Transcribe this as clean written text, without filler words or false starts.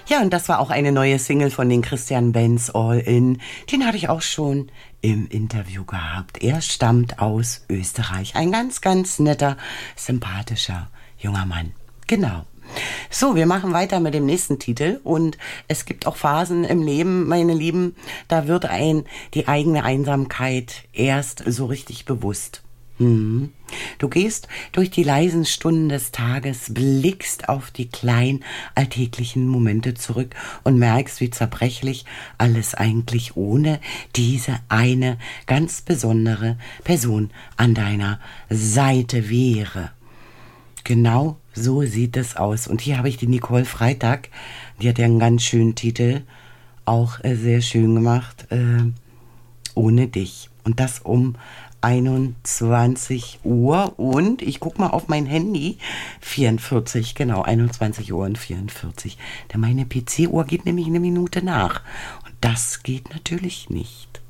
Ja, und das war auch eine neue Single von den Christian Benz, All In. Den hatte ich auch schon im Interview gehabt. Er stammt aus Österreich. Ein ganz, ganz netter, sympathischer junger Mann. Genau. So, wir machen weiter mit dem nächsten Titel und es gibt auch Phasen im Leben, meine Lieben, da wird die eigene Einsamkeit erst so richtig bewusst. Du gehst durch die leisen Stunden des Tages, blickst auf die kleinen alltäglichen Momente zurück und merkst, wie zerbrechlich alles eigentlich ohne diese eine ganz besondere Person an deiner Seite wäre. Genau so sieht es aus. Und hier habe ich die Nicole Freitag, die hat ja einen ganz schönen Titel, auch sehr schön gemacht, Ohne dich. Und das um 21 Uhr und ich gucke mal auf mein Handy, 44, genau, 21 Uhr und 44. Denn meine PC-Uhr geht nämlich eine Minute nach. Und das geht natürlich nicht.